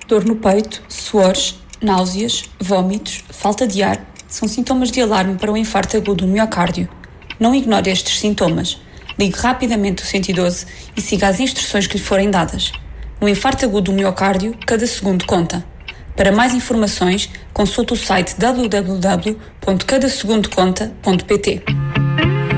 Dor no peito, suores, náuseas, vômitos, falta de ar são sintomas de alarme para o infarto agudo do miocárdio. Não ignore estes sintomas. Ligue rapidamente o 112 e siga as instruções que lhe forem dadas. No infarto agudo do miocárdio, cada segundo conta. Para mais informações, consulte o site www.cadasegundoconta.pt.